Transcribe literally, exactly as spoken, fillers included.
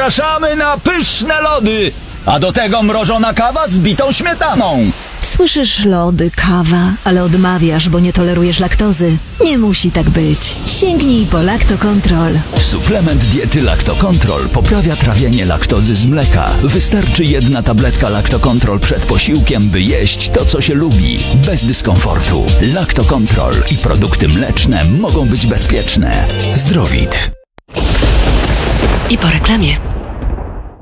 zapraszamy na pyszne lody, a do tego mrożona kawa z bitą śmietaną. Słyszysz, lody, kawa, ale odmawiasz, bo nie tolerujesz laktozy. Nie musi tak być. Sięgnij po Lactocontrol. Suplement diety Lactocontrol poprawia trawienie laktozy z mleka. Wystarczy jedna tabletka Lactocontrol przed posiłkiem, by jeść to, co się lubi, bez dyskomfortu. Lactocontrol i produkty mleczne mogą być bezpieczne. Zdrowit. I po reklamie.